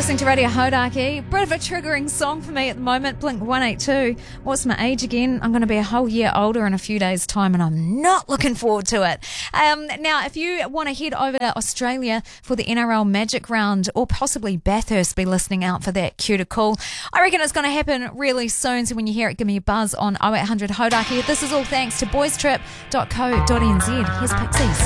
listening to Radio Hodaki. Bit of a triggering song for me at the moment, Blink-182. What's my age again? I'm going to be a whole year older in a few days' time, and I'm not looking forward to it. Now, if you want to head over to Australia for the NRL Magic Round, or possibly Bathurst, be listening out for that cue to call. I reckon it's going to happen really soon, so when you hear it, give me a buzz on 0800 Hodaki. This is all thanks to boystrip.co.nz. Here's Pixies.